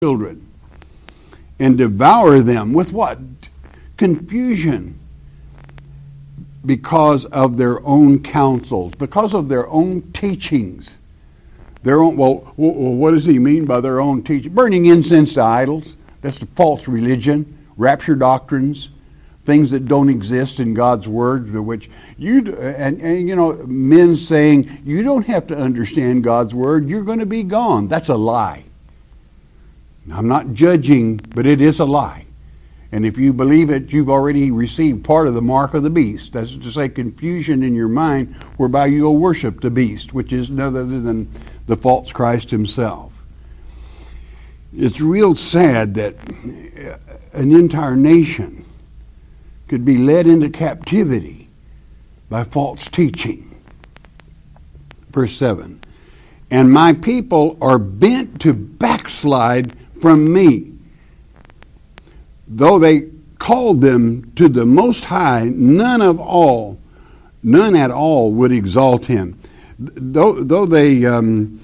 children and devour them with what? Confusion, because of their own counsels, because of their own teachings. Well, what does he mean by their own teaching? Burning incense to idols. That's the false religion, rapture doctrines, things that don't exist in God's word, which men saying you don't have to understand God's word, you're going to be gone. That's a lie. I'm not judging, but it is a lie. And if you believe it, you've already received part of the mark of the beast. That's to say, confusion in your mind whereby you will worship the beast, which is none other than the false Christ himself. It's real sad that an entire nation could be led into captivity by false teaching. Verse 7, and my people are bent to backslide from me. Though they called them to the Most High, none at all would exalt him. Though they going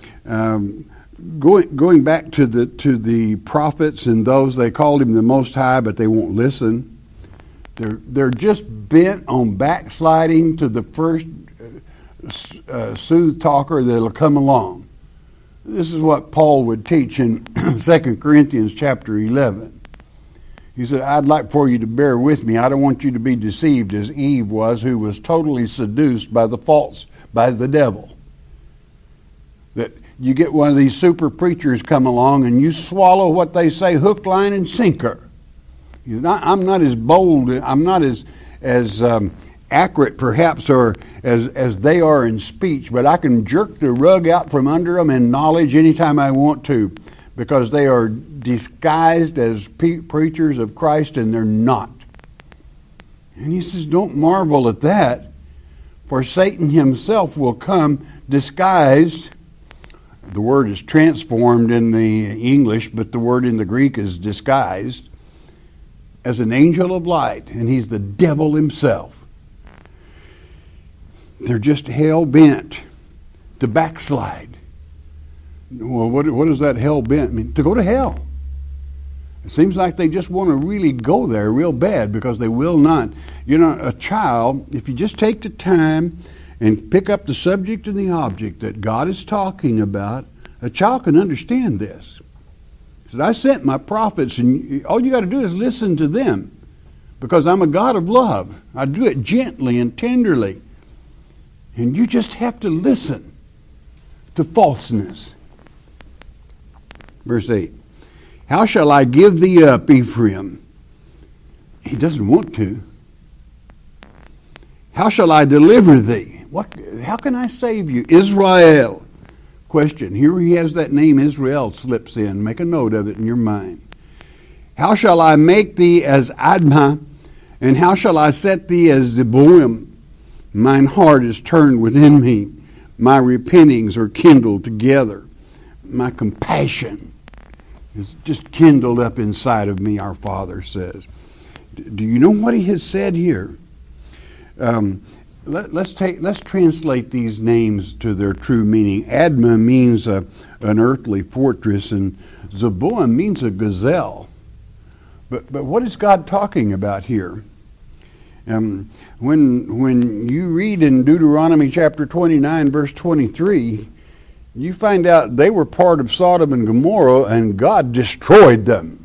back to the prophets and those, they called him the Most High, but they won't listen. They're just bent on backsliding to the first sooth talker that'll come along. This is what Paul would teach in 2 Corinthians chapter 11. He said, I'd like for you to bear with me. I don't want you to be deceived as Eve was, who was totally seduced by the devil. That you get one of these super preachers come along and you swallow what they say hook, line, and sinker. I'm not as bold, I'm not as accurate perhaps or as they are in speech, but I can jerk the rug out from under them in knowledge anytime I want to, because they are disguised as preachers of Christ, and they're not. And he says, don't marvel at that, for Satan himself will come disguised. The word is transformed in the English, but the word in the Greek is disguised, as an angel of light, and he's the devil himself. They're just hell-bent to backslide. Well, what does that hell-bent mean? To go to hell. It seems like they just want to really go there real bad, because they will not. A child, if you just take the time and pick up the subject and the object that God is talking about, a child can understand this. He said, I sent my prophets, and all you got to do is listen to them, because I'm a God of love. I do it gently and tenderly. And you just have to listen to falseness. Verse 8, how shall I give thee up, Ephraim? He doesn't want to. How shall I deliver thee? How can I save you? Israel. Question. Here he has that name Israel slips in. Make a note of it in your mind. How shall I make thee as Admah, and how shall I set thee as Zeboim? Mine heart is turned within me. My repentings are kindled together. My compassion is just kindled up inside of me, our Father says. Do you know what he has said here? Let's translate these names to their true meaning. Admah means an earthly fortress, and Zeboim means a gazelle. But what is God talking about here? When you read in Deuteronomy chapter 29, verse 23, you find out they were part of Sodom and Gomorrah, and God destroyed them.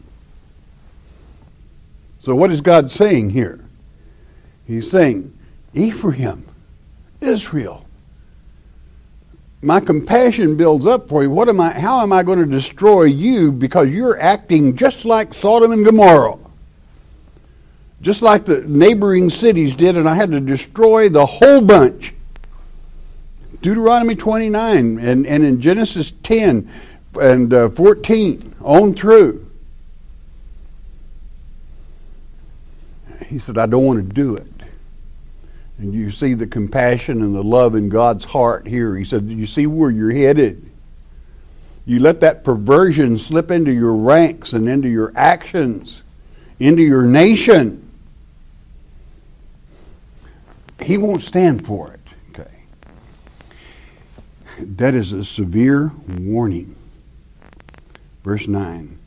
So what is God saying here? He's saying, Ephraim, Israel, my compassion builds up for you. How am I going to destroy you, because you're acting just like Sodom and Gomorrah? Just like the neighboring cities did, and I had to destroy the whole bunch. Deuteronomy 29 and in Genesis 10 and 14 on through. He said, I don't want to do it. And you see the compassion and the love in God's heart here. He said, you see where you're headed. You let that perversion slip into your ranks and into your actions, into your nation. He won't stand for it. Okay. That is a severe warning. Verse 9.